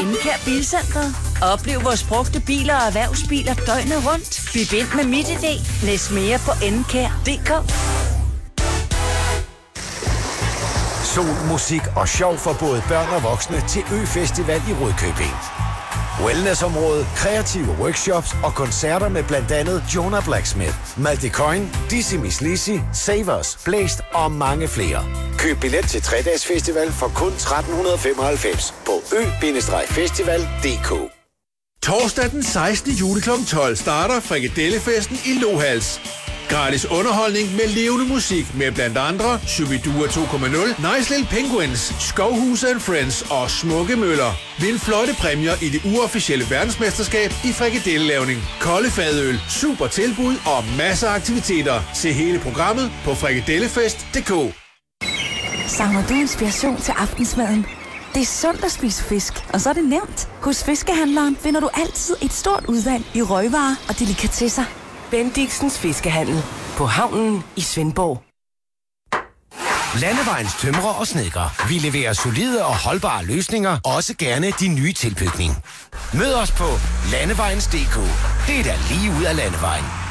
Encare Bilcentret. Oplev vores brugte biler og erhvervsbiler døgnet rundt. Byt ind med MitID. Læs mere på encare.dk. Sol, musik og sjov for både børn og voksne til Ø-festival i Rudkøbing. Wellnessområde, kreative workshops og koncerter med blandt andet Jonah Blacksmith, Malte Coyne, Dizzy Miss Lizzy, Savers, Blæst og mange flere. Køb billet til 3-dages festival for kun 1395 på ø-festival.dk. Torsdag den 16. juli kl. 12 starter frikadellefesten i Lohals. Gratis underholdning med levende musik med blandt andre Shubidua 2.0, Nice Little Penguins, Skovhuse and Friends og Smukke Møller. Vind flotte præmier i det uofficielle verdensmesterskab i frikadellelavning. Kolde fadøl, super tilbud og masser af aktiviteter. Se hele programmet på frikadellefest.dk. Savner du inspiration til aftensmaden? Det er sundt at spise fisk, og så er det nemt. Hos Fiskehandleren finder du altid et stort udvalg i røgvarer og delikatesser. Bendixens Fiskehandel på havnen i Svendborg. Landevejens tømrer og snedkere. Vi leverer solide og holdbare løsninger, også gerne de nye tilbygning. Mød os på landevejens.dk. Det er da lige ud af landevejen.